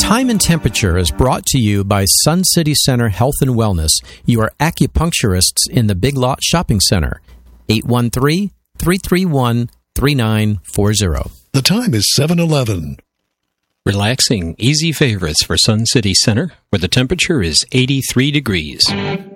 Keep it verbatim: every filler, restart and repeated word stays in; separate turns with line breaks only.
Time and Temperature is brought to you by Sun City Center Health and Wellness, your acupuncturists in the Big Lot Shopping Center. eight one three, three three one, three nine four zero.
The time is seven eleven.
Relaxing, easy favorites for Sun City Center, where the temperature is eighty-three degrees.